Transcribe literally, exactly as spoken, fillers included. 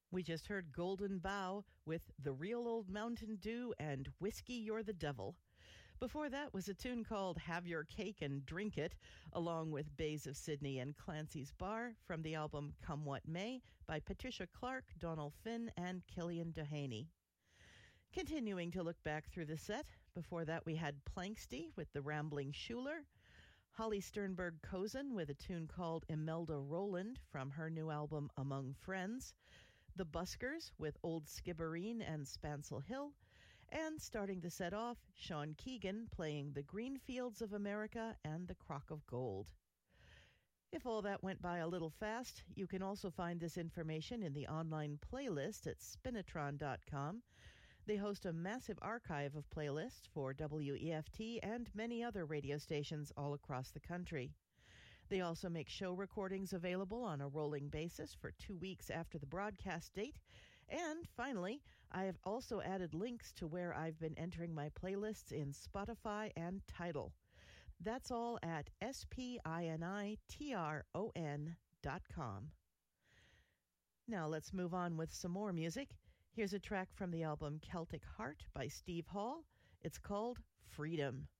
We just heard Golden Bough with The Real Old Mountain Dew and Whiskey You're the Devil. Before that was a tune called Have Your Cake and Drink It, along with Bays of Sydney and Clancy's Bar from the album Come What May by Patricia Clark, Donald Finn, and Killian Doheny. Continuing to look back through the set, before that we had Planksty with The Rambling Schuler, Holly Sternberg Cozen with a tune called Imelda Roland from her new album Among Friends, The Buskers with Old Skibbereen and Spancel Hill, and starting the set off, Sean Keegan playing The Green Fields of America and The Crock of Gold. If all that went by a little fast, you can also find this information in the online playlist at spinitron dot com. They host a massive archive of playlists for W E F T and many other radio stations all across the country. They also make show recordings available on a rolling basis for two weeks after the broadcast date. And finally, I have also added links to where I've been entering my playlists in Spotify and Tidal. That's all at S P I N I T R O N dot com. Now let's move on with some more music. Here's a track from the album Celtic Heart by Steve Hall. It's called Freedom.